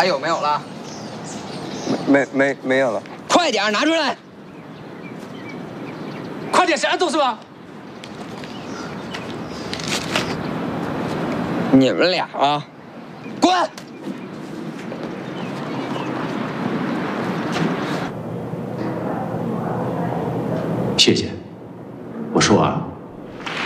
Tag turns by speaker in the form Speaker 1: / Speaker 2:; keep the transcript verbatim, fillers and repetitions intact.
Speaker 1: 还有没有了？
Speaker 2: 没没没没有了。
Speaker 1: 快点拿出来！
Speaker 3: 快点，谁按动是吧？
Speaker 1: 你们俩啊，滚！
Speaker 4: 谢谢，我说完了。